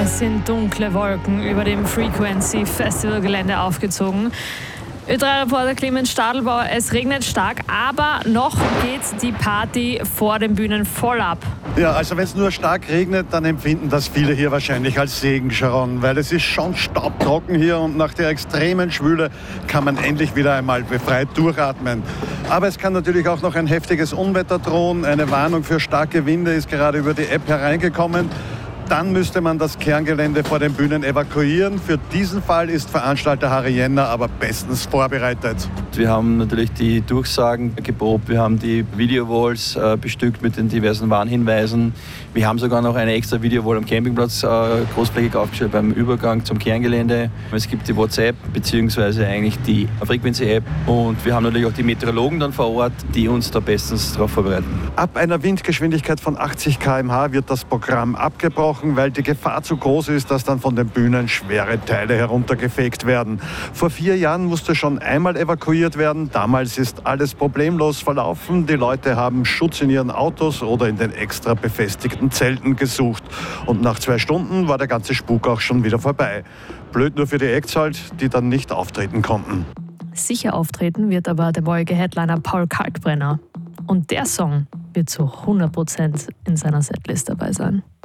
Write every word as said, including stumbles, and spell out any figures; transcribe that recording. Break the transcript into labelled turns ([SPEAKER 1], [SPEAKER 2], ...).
[SPEAKER 1] Es sind dunkle Wolken über dem Frequency Festival Gelände aufgezogen. Ö drei Reporter Clemens Stadelbauer, es regnet stark, aber noch geht die Party vor den Bühnen voll ab.
[SPEAKER 2] Ja, also wenn es nur stark regnet, dann empfinden das viele hier wahrscheinlich als Segen, Sharon, weil es ist schon staubtrocken hier und nach der extremen Schwüle kann man endlich wieder einmal befreit durchatmen. Aber es kann natürlich auch noch ein heftiges Unwetter drohen. Eine Warnung für starke Winde ist gerade über die App hereingekommen. Dann müsste man das Kerngelände vor den Bühnen evakuieren. Für diesen Fall ist Veranstalter Harry Jenner aber bestens vorbereitet.
[SPEAKER 3] Wir haben natürlich die Durchsagen geprobt, wir haben die Videowalls äh, bestückt mit den diversen Warnhinweisen. Wir haben sogar noch eine extra Videowall am Campingplatz äh, großflächig aufgestellt beim Übergang zum Kerngelände. Es gibt die WhatsApp bzw. eigentlich die Frequency-App und wir haben natürlich auch die Meteorologen dann vor Ort, die uns da bestens darauf vorbereiten.
[SPEAKER 2] Ab einer Windgeschwindigkeit von achtzig Kilometer pro Stunde wird das Programm abgebrochen, weil die Gefahr zu groß ist, dass dann von den Bühnen schwere Teile heruntergefegt werden. Vor vier Jahren musste schon einmal evakuiert werden. Damals ist alles problemlos verlaufen. Die Leute haben Schutz in ihren Autos oder in den extra befestigten Zelten gesucht. Und nach zwei Stunden war der ganze Spuk auch schon wieder vorbei. Blöd nur für die Acts halt, die dann nicht auftreten konnten.
[SPEAKER 1] Sicher auftreten wird aber der morgige Headliner Paul Kalkbrenner. Und der Song wird zu hundert Prozent in seiner Setlist dabei sein.